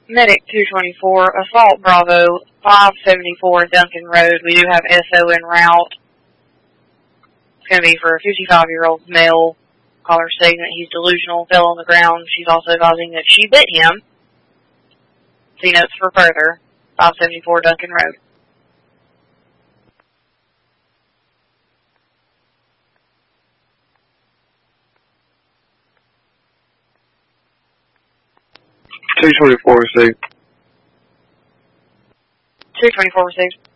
Medic 224, Assault Bravo, 574 Duncan Road. We do have SO en route. It's going to be for a 55-year-old male. Caller stating that he's delusional, fell on the ground. She's also advising that she bit him. See notes for further. 574 Duncan Road. Two 24 received. 224 received.